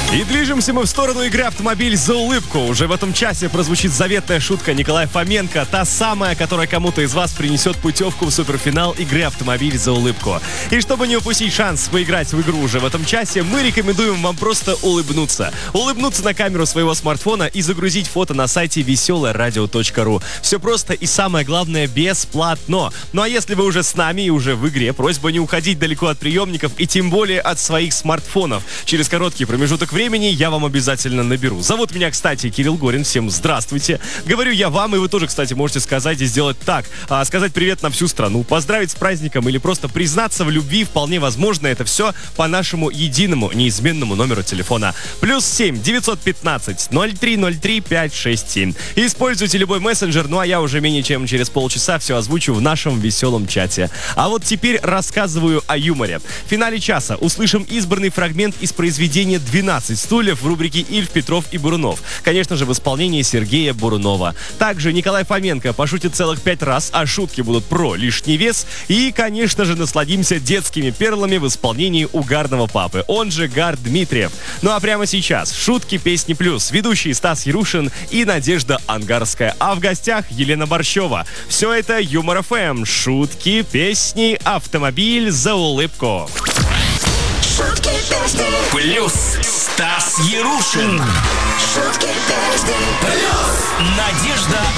И движемся мы в сторону игры «Автомобиль за улыбку». Уже в этом часе прозвучит заветная шутка Николая Фоменко, та самая, которая кому-то из вас принесет путевку в суперфинал игры «Автомобиль за улыбку». И чтобы не упустить шанс поиграть в игру уже в этом часе, мы рекомендуем вам просто улыбнуться. Улыбнуться на камеру своего смартфона и загрузить фото на сайте veselaradio.ru. Все просто и, самое главное, бесплатно. Ну а если вы уже с нами и уже в игре, просьба не уходить далеко от приемников и тем более от своих смартфонов. Через короткий промежуток времени я вам обязательно наберу. Зовут меня, кстати, Кирилл Горин. Всем здравствуйте. Говорю я вам, и вы тоже, кстати, можете сказать и сделать так. Сказать привет на всю страну, поздравить с праздником или просто признаться в любви. Вполне возможно, это все по нашему единому неизменному номеру телефона. +7 915 0303 567. Используйте любой мессенджер, ну а я уже менее чем через полчаса все озвучу в нашем веселом чате. А вот теперь рассказываю о юморе. В финале часа услышим избранный фрагмент из произведения «12 стульев» в рубрике «Ильф, Петров и Бурунов». Конечно же, в исполнении Сергея Бурунова. Также Николай Фоменко пошутит целых 5 раз, а шутки будут про лишний вес. И, конечно же, насладимся детскими перлами в исполнении угарного папы, он же Гар Дмитриев. Ну а прямо сейчас шутки, песни плюс. Ведущие Стас Ярушин и Надежда Ангарская. А в гостях Елена Борщева. Все это Юмор ФМ. Шутки, песни, автомобиль за улыбку. Шутки, песни. Плюс Стас Ярушин. Шутки, песни. Плюс Надежда